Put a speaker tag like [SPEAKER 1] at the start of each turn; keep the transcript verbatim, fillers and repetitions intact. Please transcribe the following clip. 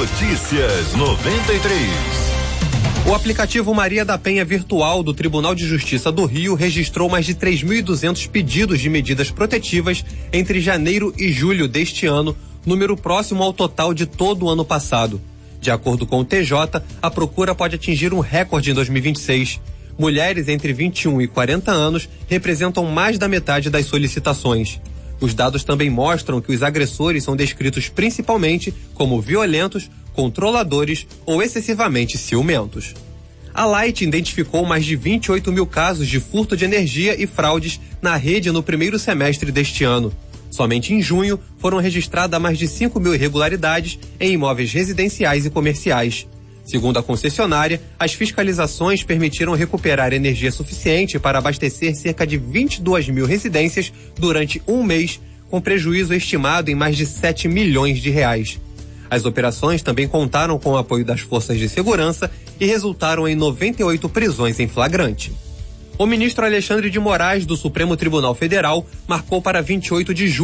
[SPEAKER 1] Notícias noventa e três.
[SPEAKER 2] O aplicativo Maria da Penha Virtual do Tribunal de Justiça do Rio registrou mais de três mil e duzentos pedidos de medidas protetivas entre janeiro e julho deste ano, número próximo ao total de todo o ano passado. De acordo com o T J, a procura pode atingir um recorde em dois mil e vinte e seis. Mulheres entre vinte e um e quarenta anos representam mais da metade das solicitações. Os dados também mostram que os agressores são descritos principalmente como violentos, controladores ou excessivamente ciumentos. A Light identificou mais de vinte e oito mil casos de furto de energia e fraudes na rede no primeiro semestre deste ano. Somente em junho foram registradas mais de cinco mil irregularidades em imóveis residenciais e comerciais. Segundo a concessionária, as fiscalizações permitiram recuperar energia suficiente para abastecer cerca de vinte e duas mil residências durante um mês, com prejuízo estimado em mais de sete milhões de reais. As operações também contaram com o apoio das forças de segurança e resultaram em noventa e oito prisões em flagrante. O ministro Alexandre de Moraes, do Supremo Tribunal Federal, marcou para vinte e oito de julho